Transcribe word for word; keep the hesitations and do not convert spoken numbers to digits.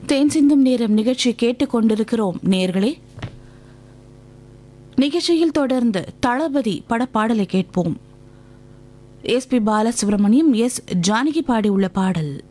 தேன் சிந்தும் நேரம் நிகழ்ச்சி கேட்டுக் கொண்டிருக்கிறோம் நேர்களே. நிகழ்ச்சியில் தொடர்ந்து தளபதி பட பாடலை கேட்போம். S B Balasubramaniam, S Janaki பாடியுள்ள பாடல்.